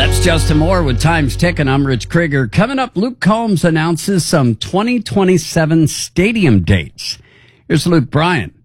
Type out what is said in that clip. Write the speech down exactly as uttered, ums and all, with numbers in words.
That's Justin Moore with Time's Ticking. I'm Rich Krieger. Coming up, Luke Combs announces some twenty twenty-seven stadium dates. Here's Luke Bryan.